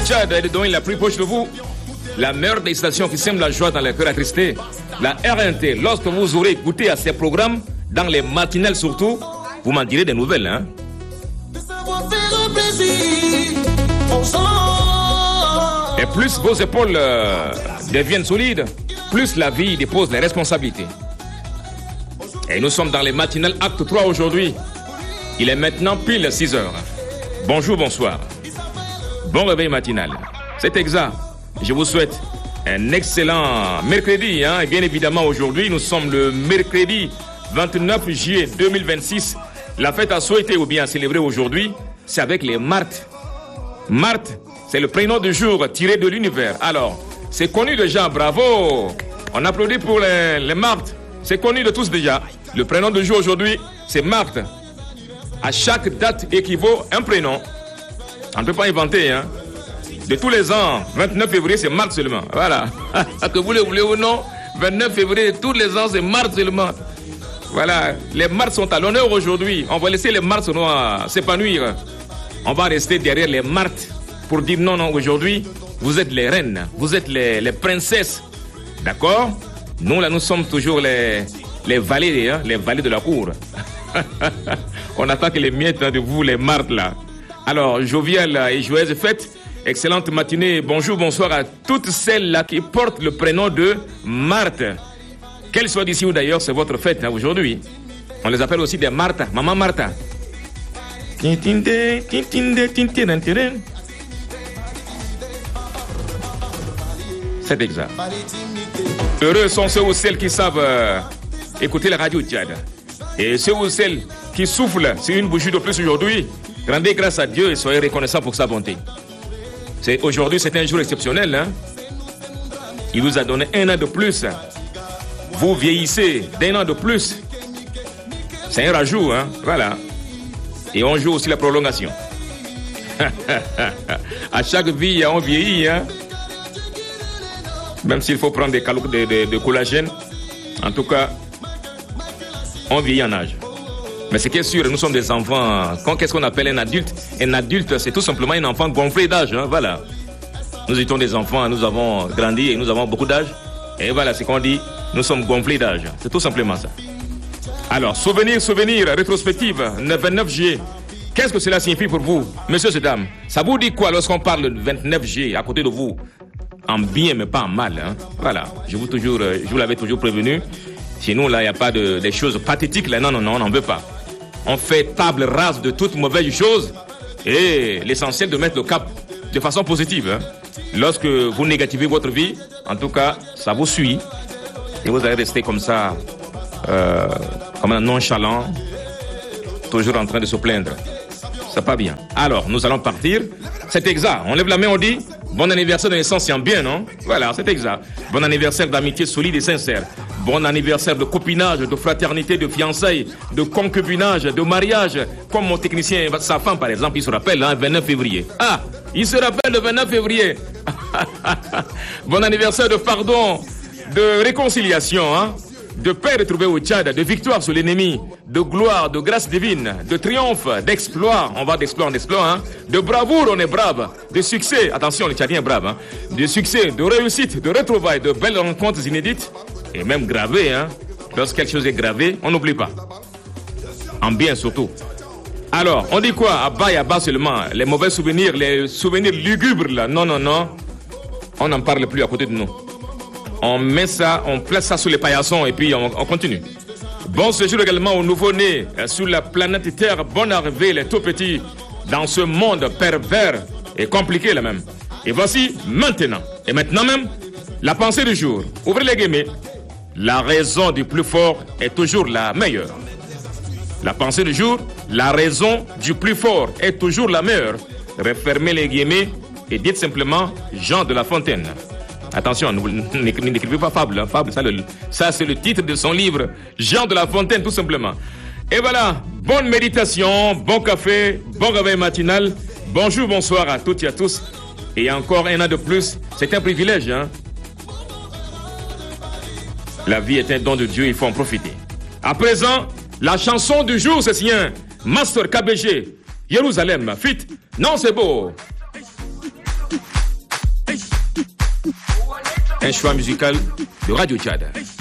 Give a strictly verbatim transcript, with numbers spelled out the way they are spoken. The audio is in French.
Tchad et de donner la plus proche de vous. La meilleure des stations qui sème la joie dans les cœurs attristés. La R N T, lorsque vous aurez goûté à ces programmes, dans les matinales surtout, vous m'en direz des nouvelles, hein. Et plus vos épaules euh, deviennent solides, plus la vie dépose les responsabilités. Et nous sommes dans les matinales acte trois aujourd'hui. Il est maintenant pile six heures. Bonjour, bonsoir. Bon réveil matinal. C'est exact. Je vous souhaite un excellent mercredi, hein. Et bien évidemment, aujourd'hui, nous sommes le mercredi vingt-neuf juillet deux mille vingt-six. La fête à souhaiter ou bien à célébrer aujourd'hui, c'est avec les Marthes. Marthe, c'est le prénom du jour tiré de l'univers. Alors, c'est connu déjà, bravo. On applaudit pour les, les Marthes. C'est connu de tous déjà. Le prénom du jour aujourd'hui, c'est Marthe. À chaque date équivaut un prénom. On ne peut pas inventer, hein. De tous les ans, vingt-neuf février, c'est Marthe seulement. Voilà. Que vous le voulez ou non, vingt-neuf février, tous les ans, c'est Marthe seulement. Voilà. Les Marthes sont à l'honneur aujourd'hui. On va laisser les Marthes s'épanouir. On va rester derrière les Marthes pour dire non, non, aujourd'hui, vous êtes les reines, vous êtes les, les princesses. D'accord? Nous, là, nous sommes toujours les, les valets, hein, les valets de la cour. On attend que les miettes de vous, les Marthes, là. Alors, joviale et joyeuse fête. Excellente matinée. Bonjour, bonsoir à toutes celles-là qui portent le prénom de Marthe. Qu'elles soient d'ici ou d'ailleurs, c'est votre fête, hein, aujourd'hui. On les appelle aussi des Martha, Maman Martha. C'est exact. Heureux sont ceux ou celles qui savent euh, écouter la radio Tchad. Et ceux ou celles qui soufflent sur une bougie de plus aujourd'hui, rendez grâce à Dieu et soyez reconnaissants pour sa bonté. C'est, aujourd'hui, c'est un jour exceptionnel, hein? Il vous a donné un an de plus. Vous vieillissez d'un an de plus. C'est un rajout, hein? Voilà. Et on joue aussi la prolongation. À chaque vie, on vieillit, hein? Même s'il faut prendre des calories de, de, de collagène, en tout cas, on vieillit en âge. Mais ce qui est sûr, nous sommes des enfants. Qu'est-ce qu'on appelle un adulte? Un adulte, c'est tout simplement un enfant gonflé d'âge, hein? Voilà. Nous étions des enfants, nous avons grandi et nous avons beaucoup d'âge. Et voilà ce qu'on dit, nous sommes gonflés d'âge. C'est tout simplement ça. Alors, souvenir, souvenir, rétrospective, vingt-neuf juillet. Qu'est-ce que cela signifie pour vous, messieurs et dames? Ça vous dit quoi lorsqu'on parle du vingt-neuf juillet à côté de vous? En bien, mais pas en mal, hein? Voilà, je vous, toujours, je vous l'avais toujours prévenu. Chez nous, là, il n'y a pas de des choses pathétiques. Là. Non, non, non, on n'en veut pas. On fait table rase de toute mauvaise chose. Et l'essentiel de mettre le cap de façon positive. Hein? Lorsque vous négativez votre vie, en tout cas, ça vous suit. Et vous allez rester comme ça, euh, comme un nonchalant, toujours en train de se plaindre. C'est pas bien. Alors, nous allons partir. C'est exact. On lève la main, on dit bon anniversaire de naissance, c'est bien, non? Voilà, c'est exact. Bon anniversaire d'amitié solide et sincère. Bon anniversaire de copinage, de fraternité, de fiançailles, de concubinage, de mariage. Comme mon technicien, sa femme, par exemple, il se rappelle, hein, vingt-neuf février. Ah, il se rappelle le vingt-neuf février. Bon anniversaire de pardon, de réconciliation, hein? De paix retrouvée au Tchad, de victoire sur l'ennemi, de gloire, de grâce divine, de triomphe, d'exploit, on va d'exploit en exploit, hein, de bravoure, on est brave, de succès, attention, les Tchadiens braves, hein, de succès, de réussite, de retrouvailles, de belles rencontres inédites, et même gravées, hein. Lorsque quelque chose est gravé, on n'oublie pas. En bien surtout. Alors, on dit quoi? À bas et à bas seulement, les mauvais souvenirs, les souvenirs lugubres, là, non, non, non, on n'en parle plus à côté de nous. On met ça, on place ça sous les paillassons et puis on, on continue. Bon séjour également aux nouveau-nés sur la planète Terre. Bonne arrivée les tout petits dans ce monde pervers et compliqué là même. Et voici maintenant, et maintenant même, la pensée du jour. Ouvrez les guillemets. La raison du plus fort est toujours la meilleure. La pensée du jour, la raison du plus fort est toujours la meilleure. Refermez les guillemets et dites simplement Jean de La Fontaine. Attention, n'écrivez pas Fable, hein, Fable, ça, le, ça c'est le titre de son livre, Jean de La Fontaine, tout simplement. Et voilà, bonne méditation, bon café, bon réveil matinal, bonjour, bonsoir à toutes et à tous. Et encore un an de plus, c'est un privilège. Hein? La vie est un don de Dieu, il faut en profiter. À présent, la chanson du jour, c'est sien, Master K B G, Jérusalem, fit, non c'est beau. Un choix musical de Radio Tchad.